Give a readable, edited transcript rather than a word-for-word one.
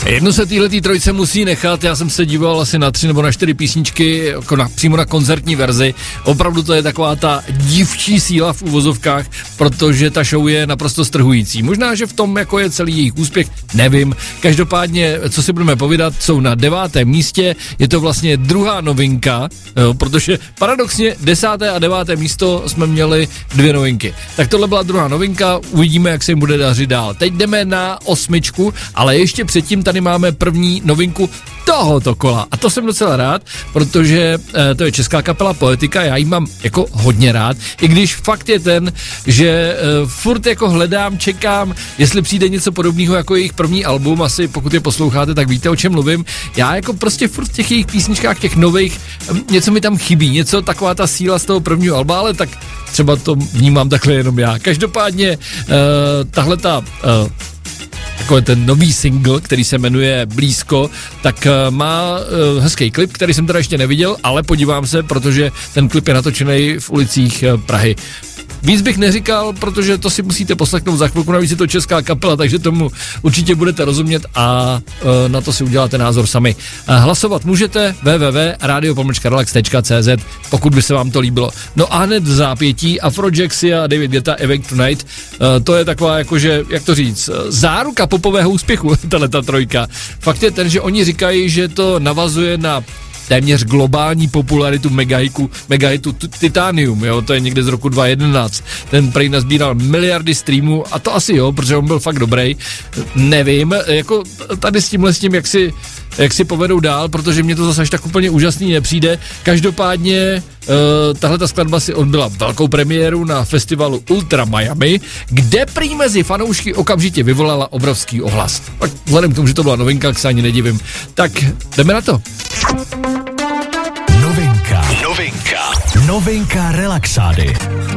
Jednu se téhletý trojce musí nechat, já jsem se díval asi na 3 nebo na 4 písničky, jako přímo na koncertní verzi. Opravdu to je taková ta dívčí síla v uvozovkách, protože ta show je naprosto strhující. Možná, že v tom jako je celý jejich úspěch, nevím. Každopádně, co si budeme povídat, jsou na 9. místě, je to vlastně druhá novinka, protože paradoxně 10. a 9. místo jsme měli 2 novinky. Tak tohle byla druhá novinka, uvidíme, jak se jim bude dařit dál. Teď jdeme na 8, ale ještě předtím tady máme první novinku tohoto kola. A to jsem docela rád, protože to je česká kapela Poetika, já ji mám jako hodně rád, i když fakt je ten, že furt jako hledám, čekám, jestli přijde něco podobného jako jejich první album, asi pokud je posloucháte, tak víte, o čem mluvím. Já jako prostě furt v těch jejich písničkách, těch nových, něco mi tam chybí, něco taková ta síla z toho prvního alba, ale tak třeba to vnímám takhle jenom já. Každopádně tahleta jako ten nový single, který se jmenuje Blízko, tak má hezký klip, který jsem teda ještě neviděl, ale podívám se, protože ten klip je natočený v ulicích Prahy. Víc bych neříkal, protože to si musíte poslechnout za chvilku, navíc je to česká kapela, takže tomu určitě budete rozumět a na to si uděláte názor sami. Hlasovat můžete www.radio-relax.cz, pokud by se vám to líbilo. No a hned v zápětí Afrojaxy a David Guetta Awake Tonight, to je taková jakože, jak to říct, záruka popového úspěchu, tato trojka. Fakt je ten, že oni říkají, že to navazuje na téměř globální popularitu megahitu Titanium, jo, to je někde z roku 2011. Ten prej nazbíral miliardy streamů a to asi jo, protože on byl fakt dobrý. Nevím, jako tady s tím, jak si povedou dál, protože mě to zase až tak úplně úžasný nepřijde. Každopádně tahle ta skladba si odbyla velkou premiéru na festivalu Ultra Miami, kde prý mezi fanoušky okamžitě vyvolala obrovský ohlas. Tak vzhledem k tomu, že to byla novinka, tak se ani nedivím. Tak jdeme na to. Novinka relaxády.